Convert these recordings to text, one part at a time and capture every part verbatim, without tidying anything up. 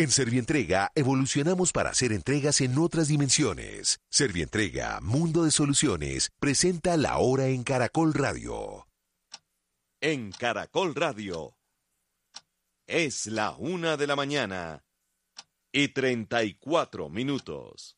En Servientrega evolucionamos para hacer entregas en otras dimensiones. Servientrega, Mundo de Soluciones, presenta La Hora en Caracol Radio. En Caracol Radio es la una de la mañana y treinta y cuatro minutos.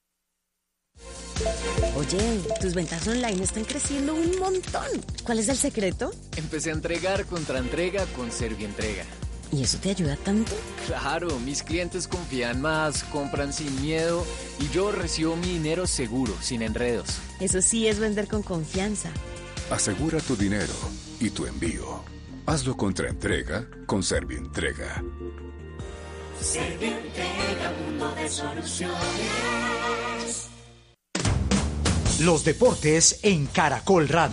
Oye, tus ventas online están creciendo un montón. ¿Cuál es el secreto? Empecé a entregar contra entrega con Servientrega. ¿Y eso te ayuda tanto? Claro, mis clientes confían más, compran sin miedo y yo recibo mi dinero seguro, sin enredos. Eso sí es vender con confianza. Asegura tu dinero y tu envío. Hazlo contra entrega con Servientrega. Servientrega, mundo de soluciones. Los deportes en Caracol Radio.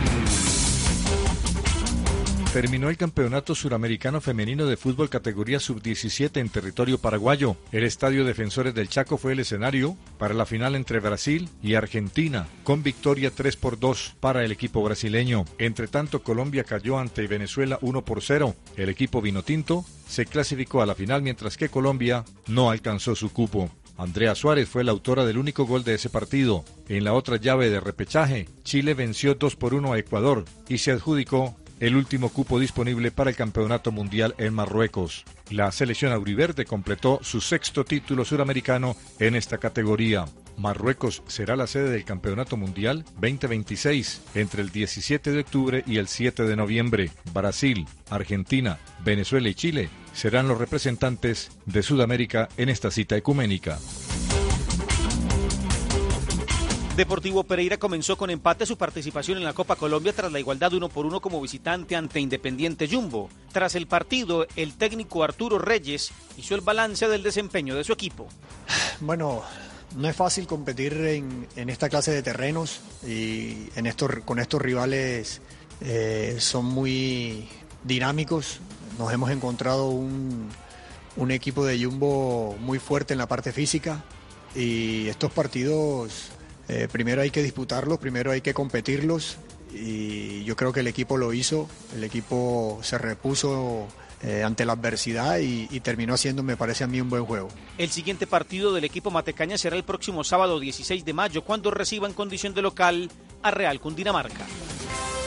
Terminó el Campeonato Suramericano Femenino de Fútbol categoría sub diecisiete en territorio paraguayo. El Estadio Defensores del Chaco fue el escenario para la final entre Brasil y Argentina, con victoria tres por dos para el equipo brasileño. Entre tanto, Colombia cayó ante Venezuela uno por cero. El equipo vinotinto se clasificó a la final, mientras que Colombia no alcanzó su cupo. Andrea Suárez fue la autora del único gol de ese partido. En la otra llave de repechaje, Chile venció dos por uno a Ecuador y se adjudicó el último cupo disponible para el Campeonato Mundial en Marruecos. La selección auriverde completó su sexto título suramericano en esta categoría. Marruecos será la sede del Campeonato Mundial veinte veintiséis entre el diecisiete de octubre y el siete de noviembre. Brasil, Argentina, Venezuela y Chile serán los representantes de Sudamérica en esta cita ecuménica. Deportivo Pereira comenzó con empate su participación en la Copa Colombia tras la igualdad uno por uno como visitante ante Independiente Jumbo. Tras el partido, el técnico Arturo Reyes hizo el balance del desempeño de su equipo. Bueno, no es fácil competir en, en esta clase de terrenos y en estos, con estos rivales eh, son muy dinámicos. Nos hemos encontrado un, un equipo de Jumbo muy fuerte en la parte física y estos partidos... Eh, primero hay que disputarlos, primero hay que competirlos y yo creo que el equipo lo hizo, el equipo se repuso eh, ante la adversidad y, y terminó haciendo, me parece a mí, un buen juego. El siguiente partido del equipo matecaña será el próximo sábado dieciséis de mayo, cuando reciba en condición de local a Real Cundinamarca.